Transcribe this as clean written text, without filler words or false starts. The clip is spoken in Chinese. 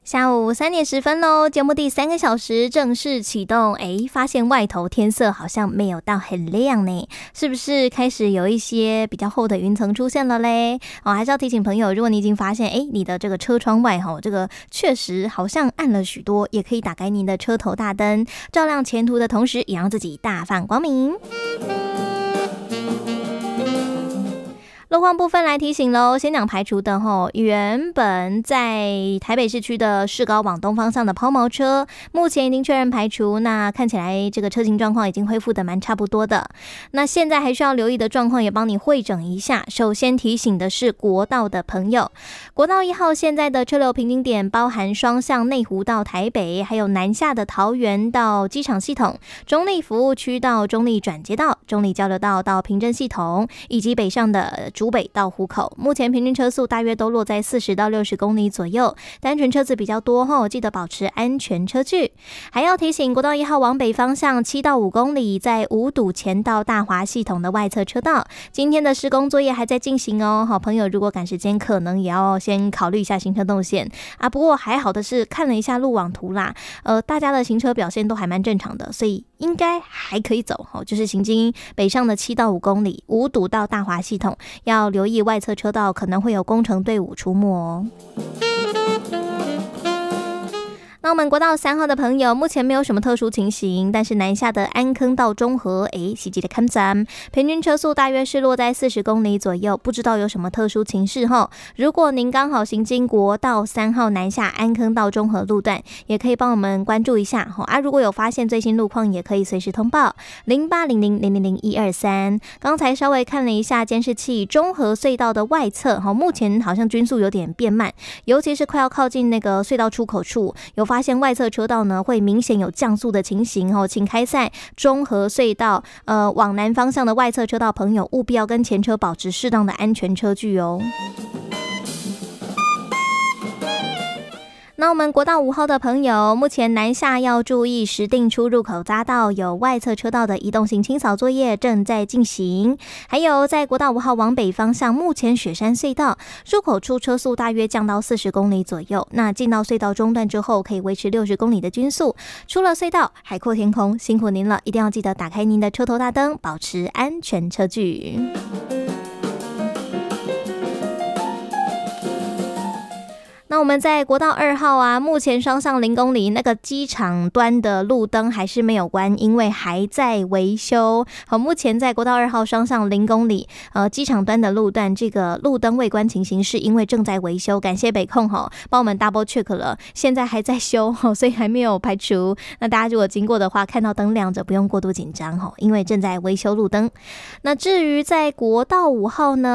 下午3点10分喽，节目第3个小时正式启动。发现外头天色好像没有到很亮呢，是不是开始有一些比较厚的云层出现了嘞？还是要提醒朋友，如果你已经发现你的这个车窗外这个确实好像暗了许多，也可以打开您的车头大灯，照亮前途的同时，也让自己大放光明。路况部分来提醒咯，先讲排除的原本在台北市区的市高往东方向的抛锚车，目前已经确认排除，那看起来这个车型状况已经恢复的蛮差不多的。那现在还需要留意的状况也帮你汇整一下。首先提醒的是国道的朋友，国道1号现在的车流平均点包含双向内湖到台北，还有南下的桃园到机场系统，中立服务区到中立转接道，中立交流道到平镇系统，以及北上的竹北到湖口，目前平均车速大约都落在40到60公里左右，单纯车子比较多记得保持安全车距。还要提醒国道1号往北方向7到5公里，在五堵前到大华系统的外侧车道，今天的施工作业还在进行哦。好朋友如果赶时间，可能也要先考虑一下行车动线啊。不过还好的是看了一下路网图啦，大家的行车表现都还蛮正常的，所以应该还可以走，就是行经北上的7到5公里，五堵到大华系统，要留意外侧车道可能会有工程队伍出没哦。那我们国道3号的朋友，目前没有什么特殊情形，但是南下的安坑到中和，西基的看站，平均车速大约是落在40公里左右，不知道有什么特殊情势如果您刚好行经国道3号南下安坑到中和路段，也可以帮我们关注一下如果有发现最新路况，也可以随时通报0800000123。刚才稍微看了一下监视器，中和隧道的外侧目前好像均速有点变慢，尤其是快要靠近那个隧道出口处，有发现外侧车道呢会明显有降速的情形请开在中和隧道往南方向的外侧车道朋友，务必要跟前车保持适当的安全车距哦。那我们国道5号的朋友，目前南下要注意石碇出入口匝道有外侧车道的移动型清扫作业正在进行，还有在国道5号往北方向，目前雪山隧道入口处车速大约降到40公里左右，那进到隧道中段之后可以维持60公里的均速，出了隧道海阔天空，辛苦您了，一定要记得打开您的车头大灯，保持安全车距。那我们在国道2号目前双向0公里那个机场端的路灯还是没有关，因为还在维修。目前在国道2号双向0公里机场端的路段，这个路灯未关情形是因为正在维修，感谢北控帮我们 double check 了，现在还在修所以还没有排除。那大家如果经过的话，看到灯亮着不用过度紧张因为正在维修路灯。那至于在国道5号呢，